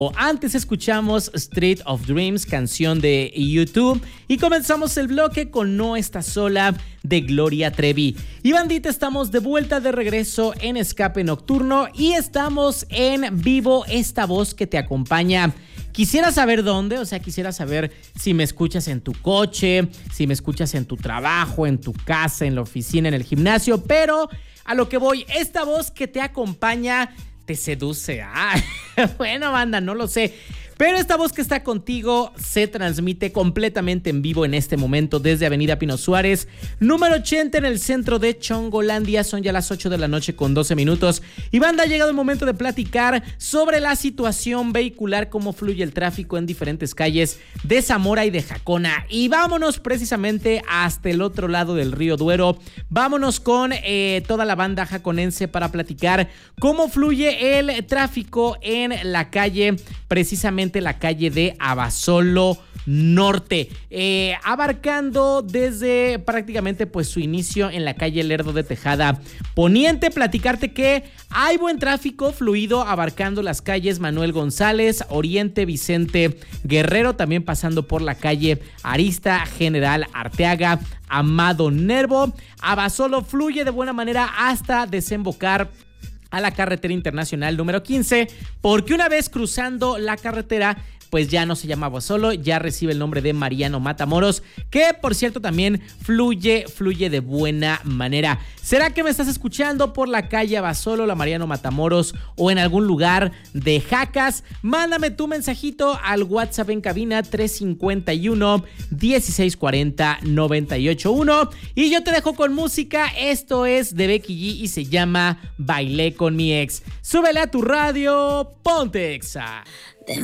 Antes escuchamos Street of Dreams, canción de YouTube, y comenzamos el bloque con No Estás Sola de Gloria Trevi. Y bandita, estamos de vuelta, de regreso en Escape Nocturno y estamos en vivo. Esta voz que te acompaña, quisiera saber dónde, quisiera saber si me escuchas en tu coche, si me escuchas en tu trabajo, en tu casa, en la oficina, en el gimnasio, pero a lo que voy, esta voz que te acompaña te seduce. Bueno, banda, no lo sé. Pero esta voz que está contigo se transmite completamente en vivo en este momento desde Avenida Pino Suárez, número 80 en el centro de Chongolandia. Son ya las 8 de la noche con 12 minutos. Y banda, ha llegado el momento de platicar sobre la situación vehicular, cómo fluye el tráfico en diferentes calles de Zamora y de Jacona. Y vámonos precisamente hasta el otro lado del río Duero. Vámonos con toda la banda jaconense para platicar cómo fluye el tráfico en la calle, precisamente la calle de Abasolo Norte, abarcando desde prácticamente pues su inicio en la calle Lerdo de Tejada Poniente. Platicarte que hay buen tráfico fluido abarcando las calles Manuel González, Oriente, Vicente Guerrero, también pasando por la calle Arista, General Arteaga, Amado Nervo. Abasolo fluye de buena manera hasta desembocar a la carretera internacional número 15, porque una vez cruzando la carretera, pues ya no se llama Abasolo, ya recibe el nombre de Mariano Matamoros, que por cierto también fluye de buena manera. ¿Será que me estás escuchando por la calle Abasolo, la Mariano Matamoros o en algún lugar de Jacas? Mándame tu mensajito al WhatsApp en cabina 351-1640-981 y yo te dejo con música. Esto es de Becky G y se llama Bailé con mi ex. Súbele a tu radio, ponte Exa.